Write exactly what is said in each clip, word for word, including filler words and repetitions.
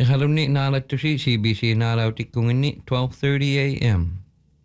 Halumni naalatusi C B C naalautikungini twelve thirty a.m.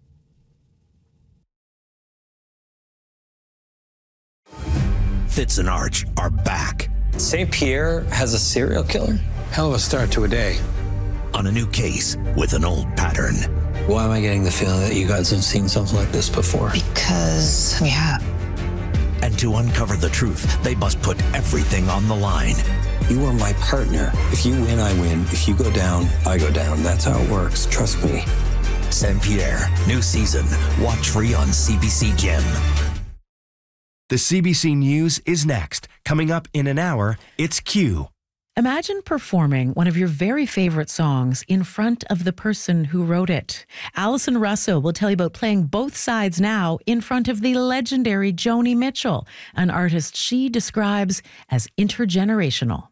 Fitz and Arch are back. Saint Pierre has a serial killer? Hell of a start to a day. On a new case with an old pattern. Why am I getting the feeling that you guys have seen something like this before? Because we have. And to uncover the truth, they must put everything on the line. You are my partner. If you win, I win. If you go down, I go down. That's how it works. Trust me. Saint Pierre, new season. Watch free on C B C Gem. The C B C News is next. Coming up in an hour, it's Q. Imagine performing one of your very favorite songs in front of the person who wrote it. Alison Russo will tell you about playing both sides now in front of the legendary Joni Mitchell, an artist she describes as intergenerational.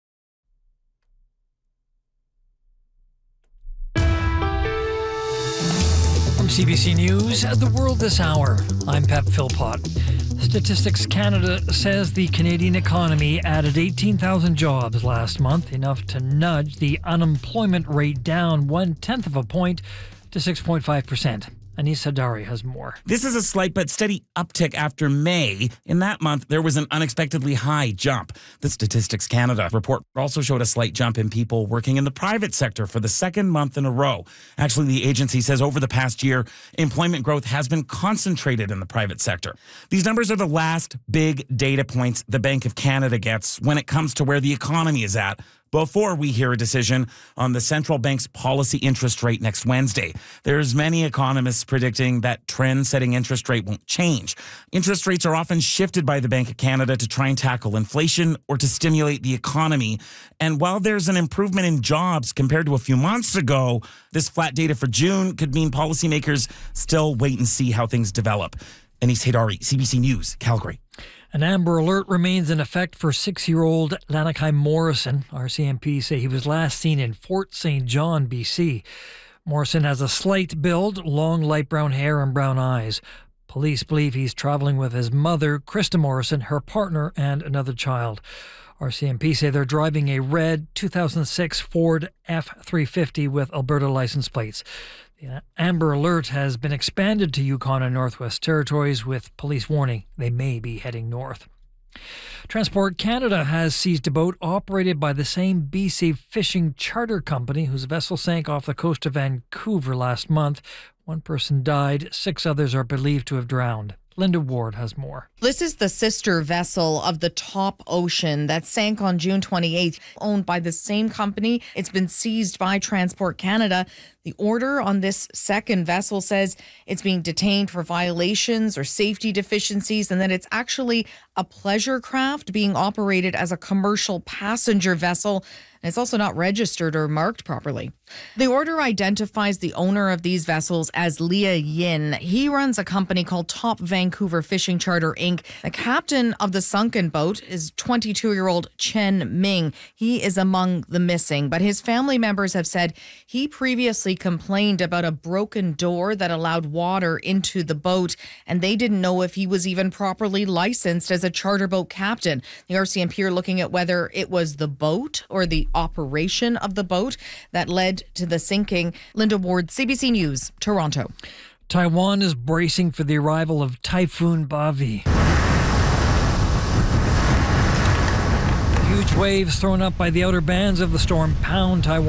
From C B C News, The World This Hour, I'm Pep Philpott. Statistics Canada says the Canadian economy added eighteen thousand jobs last month, enough to nudge the unemployment rate down one-tenth of a point to six point five percent. Anis Hadari has more. This is a slight but steady uptick after May. In that month, there was an unexpectedly high jump. The Statistics Canada report also showed a slight jump in people working in the private sector for the second month in a row. Actually, the agency says over the past year, employment growth has been concentrated in the private sector. These numbers are the last big data points the Bank of Canada gets when it comes to where the economy is at, before we hear a decision on the central bank's policy interest rate next Wednesday. There's many economists predicting that trend-setting interest rate won't change. Interest rates are often shifted by the Bank of Canada to try and tackle inflation or to stimulate the economy. And while there's an improvement in jobs compared to a few months ago, this flat data for June could mean policymakers still wait and see how things develop. Anis Hadari, C B C News, Calgary. An Amber Alert remains in effect for six-year-old Lanakai Morrison. R C M P say he was last seen in Fort Saint John, B C. Morrison has a slight build, long light brown hair and brown eyes. Police believe he's traveling with his mother, Krista Morrison, her partner, and another child. R C M P say they're driving a red two thousand six Ford F three fifty with Alberta license plates. The Amber Alert has been expanded to Yukon and Northwest Territories with police warning they may be heading north. Transport Canada has seized a boat operated by the same B C fishing charter company whose vessel sank off the coast of Vancouver last month. One person died, six others are believed to have drowned. Linda Ward has more. This is the sister vessel of the Top Ocean that sank on June twenty-eighth, owned by the same company. It's been seized by Transport Canada. The order on this second vessel says it's being detained for violations or safety deficiencies, and that it's actually a pleasure craft being operated as a commercial passenger vessel. And it's also not registered or marked properly. The order identifies the owner of these vessels as Leah Yin. He runs a company called Top Vancouver Fishing Charter, Incorporated. The captain of the sunken boat is twenty-two-year-old Chen Ming. He is among the missing, but his family members have said he previously complained about a broken door that allowed water into the boat, and they didn't know if he was even properly licensed as a charter boat captain. The R C M P are looking at whether it was the boat or the operation of the boat that led to the sinking. Linda Ward, C B C News, Toronto. Taiwan is bracing for the arrival of Typhoon Bavi. Huge waves thrown up by the outer bands of the storm pound Taiwan.